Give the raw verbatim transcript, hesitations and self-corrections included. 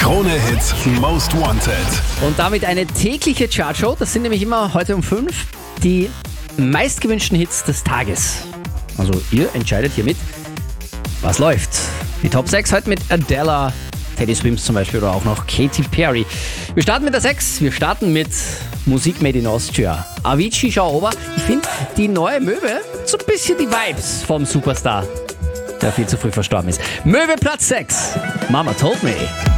Krone Hits Most Wanted. Und damit eine tägliche Chartshow. Das sind nämlich immer heute um fünf die meistgewünschten Hits des Tages. Also ihr entscheidet hiermit, was läuft. Die Top sechs heute mit Adele, Teddy Swims zum Beispiel oder auch noch Katy Perry. Wir starten mit der sechs. Wir starten mit Musik made in Austria. Avicii, schau ober. Ich finde, die neue Möwe so ein bisschen die Vibes vom Superstar, der viel zu früh verstorben ist. Möwe Platz sechs. Mama Told Me.